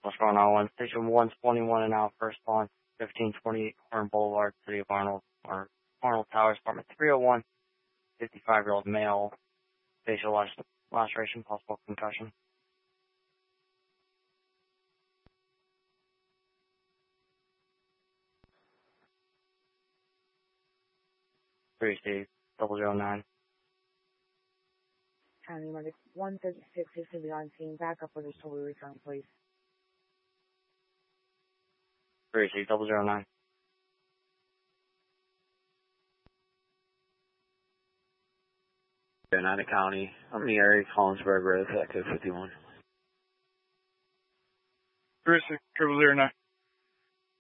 What's going on? Station 121 and out, first launch, 1528 Horn Boulevard, City of Arnold, or Arnold Towers, apartment 301, 55-year-old male, facial laceration, possible concussion. Three C 009. County Medic 136 is to be on scene. Backup with a total return, please. 3 C 009. Oneida County. I'm in the area, Collinsburg Road, Active 51. 3 6 009.